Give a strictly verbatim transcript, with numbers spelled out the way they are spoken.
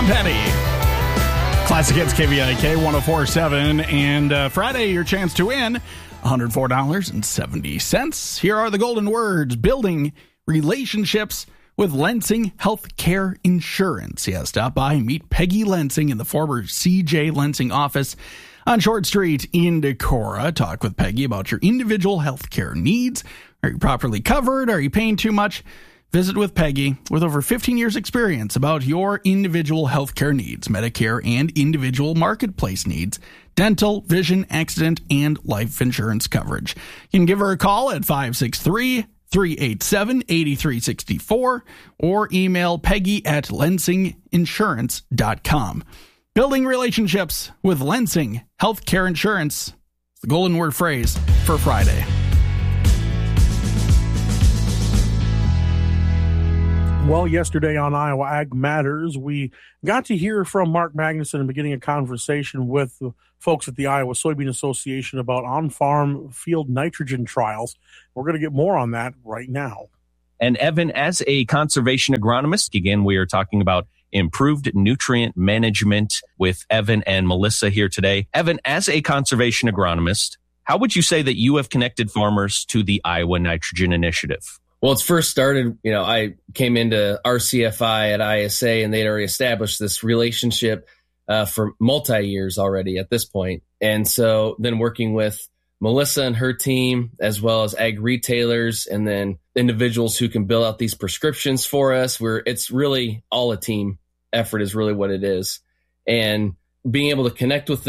Tom Petty. Classic Hits K V I K one oh four point seven. And uh, Friday, your chance to win one hundred four dollars and seventy cents. Here are the golden words: building relationships with Lensing Healthcare Insurance. Yeah, stop by and meet Peggy Lensing in the former C J Lensing office on Short Street in Decorah. Talk with Peggy about your individual healthcare needs. Are you properly covered? Are you paying too much? Visit with Peggy with over fifteen years experience about your individual healthcare needs, Medicare and individual marketplace needs, dental, vision, accident, and life insurance coverage. You can give her a call at five six three, three eight seven, eight three six four or email Peggy at lensing insurance dot com. Building relationships with Lensing Healthcare Insurance. The golden word phrase for Friday. Well, yesterday on Iowa Ag Matters, we got to hear from Mark Magnuson and beginning a conversation with the folks at the Iowa Soybean Association about on-farm field nitrogen trials. We're going to get more on that right now. And Evan, as a conservation agronomist, again, we are talking about improved nutrient management with Evan and Melissa here today. Evan, as a conservation agronomist, how would you say that you have connected farmers to the Iowa Nitrogen Initiative? Well, it's first started, you know, I came into R C F I at I S A and they'd already established this relationship uh, for multi-years already at this point. And so then working with Melissa and her team, as well as ag retailers and then individuals who can build out these prescriptions for us, where it's really all a team effort is really what it is. And being able to connect with